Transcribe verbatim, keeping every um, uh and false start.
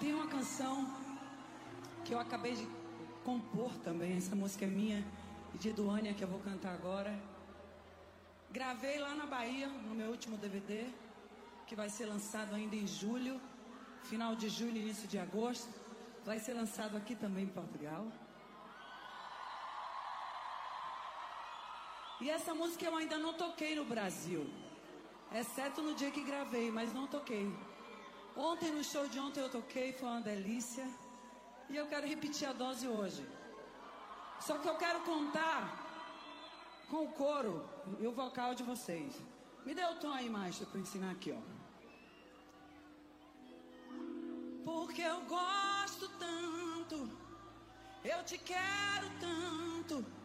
Tem uma canção que eu acabei de compor também. Essa música é minha e de Duânia, que eu vou cantar agora. Gravei lá na Bahia, no meu último D V D, que vai ser lançado ainda em julho, final de julho, início de agosto. Vai ser lançado aqui também em Portugal. E essa música eu ainda não toquei no Brasil, exceto no dia que gravei, mas não toquei. Ontem, no show de ontem eu toquei, foi uma delícia. E eu quero repetir a dose hoje. Só que eu quero contar com o coro e o vocal de vocês. Me dê o tom aí, maestro, para ensinar aqui, ó. Porque eu gosto tanto, eu te quero tanto,